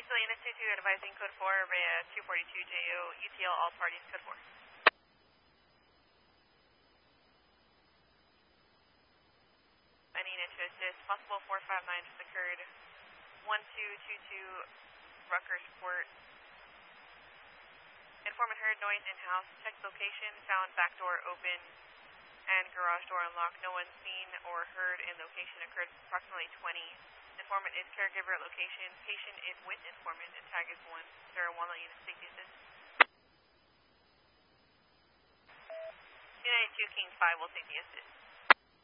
Utility Institute advising code 4 via 242JO, UTL all parties code 4. I need to assist. Possible 459 just occurred. 1222 Rutgers Port. Informant heard noise in-house. Checked location. Found back door open and garage door unlocked. No one seen or heard in location. Occurred approximately 20. Informant is caregiver at location. Patient is with informant and tag is 1. Sarah 1, let unit safety assist. United 2 King 5 will safety assist.